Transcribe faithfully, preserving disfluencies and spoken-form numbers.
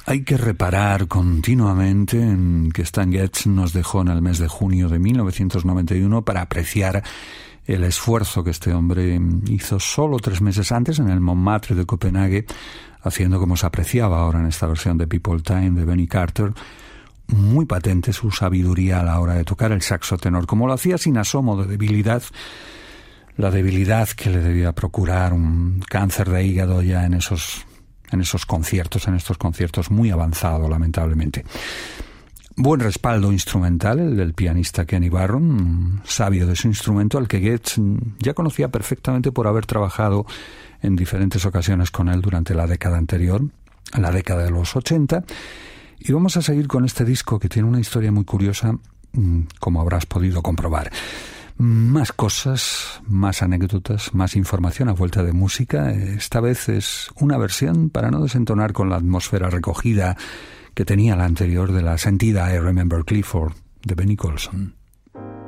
Hay que reparar continuamente en que Stan Getz nos dejó en el mes de junio de mil novecientos noventa y uno para apreciar el esfuerzo que este hombre hizo solo tres meses antes en el Montmartre de Copenhague, haciendo como se apreciaba ahora en esta versión de People Time de Benny Carter, muy patente su sabiduría a la hora de tocar el saxo tenor, como lo hacía sin asomo de debilidad, la debilidad que le debía procurar un cáncer de hígado ya en esos en esos conciertos, en estos conciertos muy avanzado, lamentablemente. Buen respaldo instrumental, el del pianista Kenny Barron, sabio de su instrumento, al que Getz ya conocía perfectamente por haber trabajado en diferentes ocasiones con él durante la década anterior, la década de los ochenta. Y vamos a seguir con este disco que tiene una historia muy curiosa, como habrás podido comprobar. Más cosas, más anécdotas, más información a vuelta de música. Esta vez es una versión para no desentonar con la atmósfera recogida que tenía la anterior de la sentida I Remember Clifford de Benny Golson.